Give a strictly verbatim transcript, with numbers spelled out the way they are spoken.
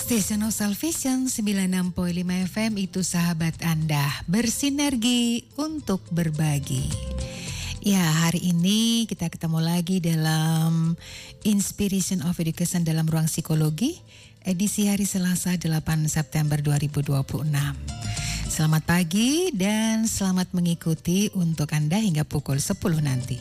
Station of Salvation sembilan puluh enam koma lima F M itu sahabat Anda, bersinergi untuk berbagi. Ya, hari ini kita ketemu lagi dalam Inspiration of Education dalam ruang psikologi, edisi hari Selasa delapan September dua ribu dua puluh enam. Selamat pagi dan selamat mengikuti untuk Anda hingga pukul sepuluh nanti.